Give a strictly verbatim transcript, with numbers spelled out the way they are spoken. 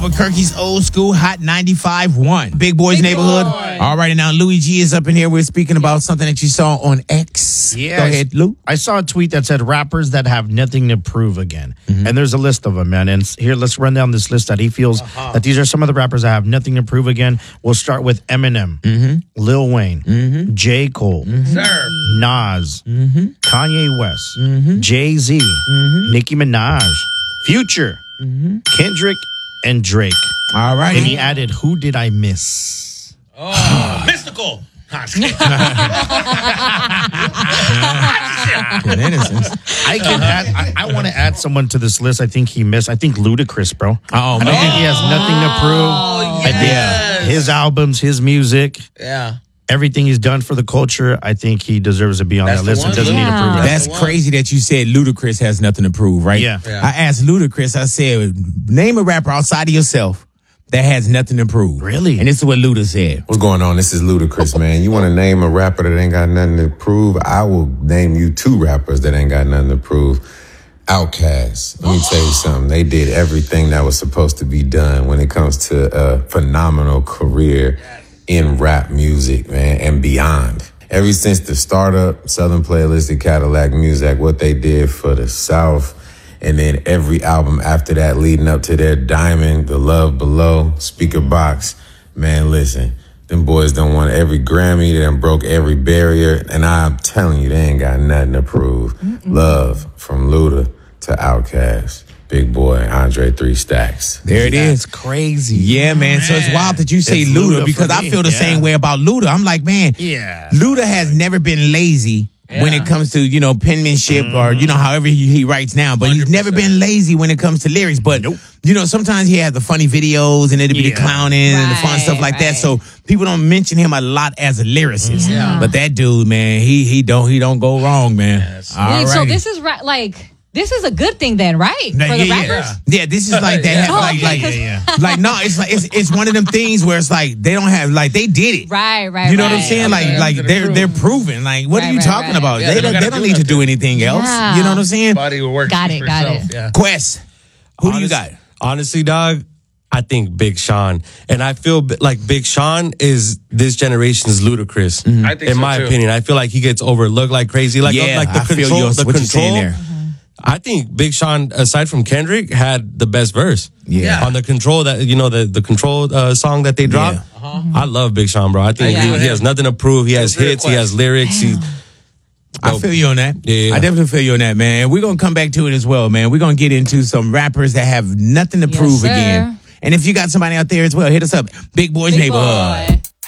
Albuquerque's old school hot ninety-five point one. Big Boy's Big Neighborhood. Boy. All right, and now Louis G is up in here. We're speaking about something that you saw on X. Yeah. Go ahead, Lou. I saw a tweet that said rappers that have nothing to prove again. Mm-hmm. And there's a list of them, man. And here, let's run down this list that he feels uh-huh. that these are some of the rappers that have nothing to prove again. We'll start with Eminem, mm-hmm. Lil Wayne, mm-hmm. J. Cole, mm-hmm. Nas, mm-hmm. Kanye West, mm-hmm. Jay-Z, mm-hmm. Nicki Minaj, Future, mm-hmm. Kendrick, and Drake. All right. And he added, who did I miss? Oh, Mystical. I can add. I, I want to add someone to this list. I think he missed. I think Ludacris, bro. Oh, man. I think he has nothing to prove. Oh, I yes. think his albums, his music, yeah, everything he's done for the culture. I think he deserves to be on That's that the list. one. And doesn't Yeah. need to prove it. That's crazy that you said Ludacris has nothing to prove, right? Yeah. Yeah. I asked Ludacris, I said, name a rapper outside of yourself that has nothing to prove. Really? And this is what Luda said. What's going on? This is Ludacris, man. You want to name a rapper that ain't got nothing to prove? I will name you two rappers that ain't got nothing to prove. Outkast. Let me tell you something. They did everything that was supposed to be done when it comes to a phenomenal career in rap music, man, and beyond. Ever since the startup, Southern Playlist, and Cadillac Music, what they did for the South, and then every album after that leading up to their Diamond, The Love Below, Speaker Box. Man, listen, them boys done won every Grammy, they done broke every barrier, and I'm telling you, they ain't got nothing to prove. Mm-mm. Love from Luda to Outkast. Big Boy, Andre Three Stacks. There it That's is. crazy. Yeah, man. So it's wild that you say It's Luda, Luda because for I me. feel the Yeah. same way about Luda. I'm like, man, Yeah. Luda has never been lazy when Yeah. it comes to, you know, penmanship or, you know, however he, he writes now. But he's never been lazy when it comes to lyrics. But, Nope. you know, sometimes he has the funny videos and it'll be the Yeah. clowning and the fun Right, stuff like that. right. So people don't mention him a lot as a lyricist. Yeah. But that dude, man, he he don't he don't go wrong, man. Yes. All Wait, so righty. this is ra- like this is a good thing then, right? Nah, For the yeah, rappers? yeah. Yeah, this is like that. Yeah. Oh, Like, okay, like, 'cause- yeah, like, no, it's like it's it's one of them things where it's like they don't have like they did it. Right, right. You know what I'm right. saying? Like, Okay. like Gonna they're prove. they're proven. Like, what Right, are you right, talking right. about? Yeah, they they don't, don't they gotta don't do need to do nothing. anything else. Yeah. You know what I'm saying? Body will work Got for it, got itself. it. Yeah. Quest, who do you Honest- got? Honestly, dog, I think Big Sean. And I feel bi- like Big Sean is this generation's Ludacris. I think in so, my too. opinion. I feel like he gets overlooked like crazy. Like, Yeah, like the I feel control, you- the what you're saying control. there. I think Big Sean, aside from Kendrick, had the best verse. Yeah. On the control that, you know, the, the control uh, song that they dropped. Yeah. I love Big Sean, bro. I think Yeah. he, he has nothing to prove. He has Good hits. He request. has lyrics. He, I feel you on that. Yeah. I definitely feel you on that, man. We're gonna come back to it as well, man. We're gonna get into some rappers that have nothing to Yes, prove sir. again. And if you got somebody out there as well, hit us up. Big Boys Big Neighborhood. Boy.